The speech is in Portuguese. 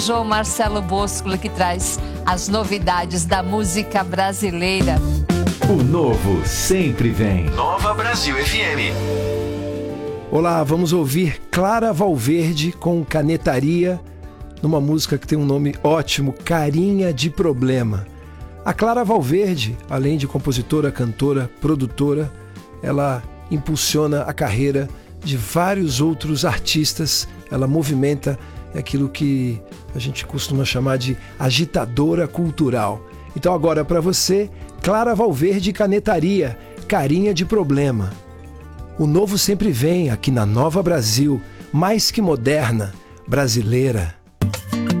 João Marcelo Bosco, que traz as novidades da música brasileira. O novo sempre vem. Nova Brasil FM. Olá, vamos ouvir Clara Valverde com Canetaria, numa música que tem um nome ótimo, Carinha de Problema. A Clara Valverde, além de compositora, cantora, produtora, ela impulsiona a carreira de vários outros artistas. Ela movimenta aquilo que a gente costuma chamar de agitadora cultural. Então agora para você, Clara Valverde, Canetaria, Carinha de Problema. O novo sempre vem aqui na Nova Brasil, mais que moderna, brasileira.